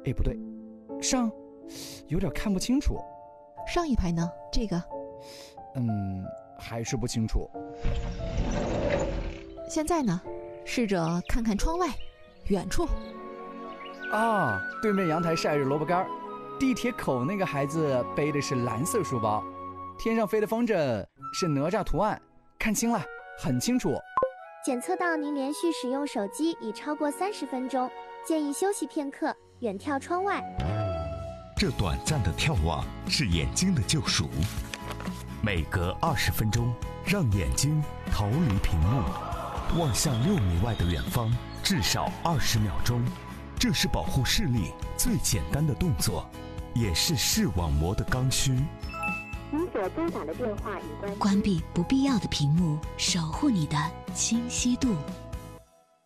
哎，不对，上，有点看不清楚。 上一排呢？这个？ 还是不清楚。 现在呢？试着看看窗外，远处。 啊，对面阳台晒着萝卜干，地铁口那个孩子背的是蓝色书包，天上飞的风筝是哪吒图案，看清了，很清楚。 检测到您连续使用手机已超过30分钟，建议休息片刻，远眺窗外。 这短暂的眺望是眼睛的救赎，每隔20分钟，让眼睛逃离屏幕，望向6米外的远方，至少20秒钟。这是保护视力最简单的动作，也是视网膜的刚需。 您所拨打的电话已关机。 关闭不必要的屏幕，守护你的清晰度。